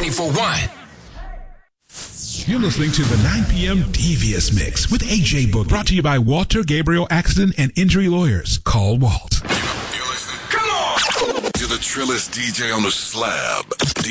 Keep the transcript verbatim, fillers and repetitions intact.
twenty-four one. You're listening to the nine p.m. Devious Mix with A J Book, brought to you by Walter Gabriel Accident and Injury Lawyers. Call Walt. You're listening. Come on! You're the trillest D J on the slab.